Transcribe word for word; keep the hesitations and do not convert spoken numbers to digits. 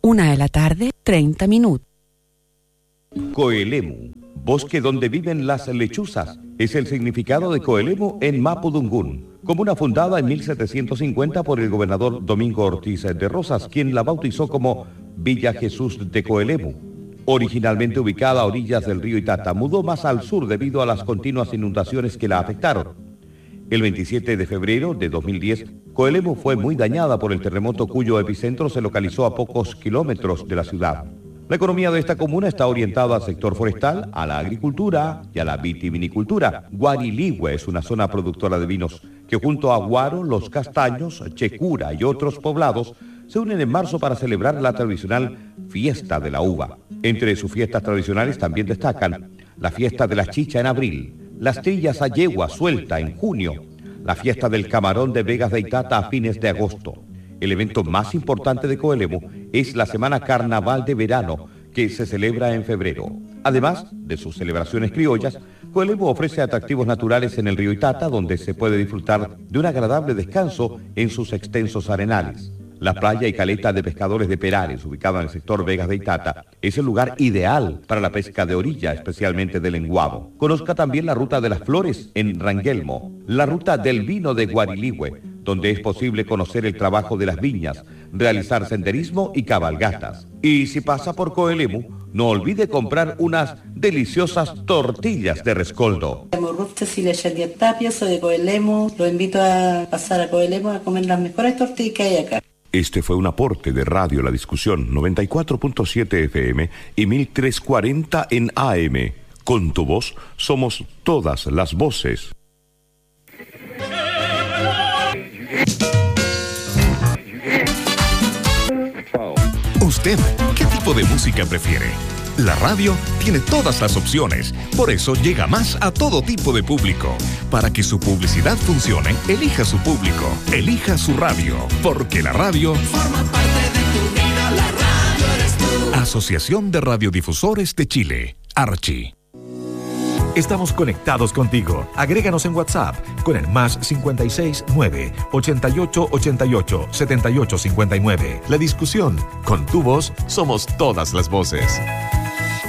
Una de la tarde, treinta minutos. Coelemu, bosque donde viven las lechuzas, es el significado de Coelemu en Mapudungún, comuna fundada en mil setecientos cincuenta por el gobernador Domingo Ortiz de Rosas, quien la bautizó como Villa Jesús de Coelemu. Originalmente ubicada a orillas del río Itata, mudó más al sur debido a las continuas inundaciones que la afectaron. El veintisiete de febrero de dos mil diez, Coelemu fue muy dañada por el terremoto cuyo epicentro se localizó a pocos kilómetros de la ciudad. La economía de esta comuna está orientada al sector forestal, a la agricultura y a la vitivinicultura. Guariligüe es una zona productora de vinos que junto a Guaro, Los Castaños, Checura y otros poblados se unen en marzo para celebrar la tradicional Fiesta de la Uva. Entre sus fiestas tradicionales también destacan la Fiesta de la Chicha en abril, las Trillas a Yegua Suelta en junio, la Fiesta del Camarón de Vegas de Itata a fines de agosto. El evento más importante de Coelemu es la Semana Carnaval de Verano, que se celebra en febrero. Además de sus celebraciones criollas, Coelemu ofrece atractivos naturales en el río Itata, donde se puede disfrutar de un agradable descanso en sus extensos arenales. La playa y caleta de pescadores de Perares, ubicada en el sector Vegas de Itata, es el lugar ideal para la pesca de orilla, especialmente del lenguado. Conozca también la Ruta de las Flores en Rangelmo, la Ruta del Vino de Guariligüe, donde es posible conocer el trabajo de las viñas, realizar senderismo y cabalgatas. Y si pasa por Coelemu, no olvide comprar unas deliciosas tortillas de rescoldo. Me llamo Ruth Cecilia Chandier Tapia, soy de Coelemu. Lo invito a pasar a Coelemu a comer las mejores tortillas que hay acá. Este fue un aporte de Radio La Discusión, noventa y cuatro punto siete F M y mil trescientos cuarenta en A M. Con tu voz somos todas las voces. ¿Usted qué tipo de música prefiere? La radio tiene todas las opciones, por eso llega más a todo tipo de público. Para que su publicidad funcione, elija su público, elija su radio, porque la radio forma parte de tu vida, la radio eres tú. Asociación de Radiodifusores de Chile, Archi. Estamos conectados contigo. Agréganos en WhatsApp con el más cincuenta y seis nueve, ochenta y ocho ochenta y ocho, setenta y ocho cincuenta y nueve. La Discusión. Con tu voz somos todas las voces.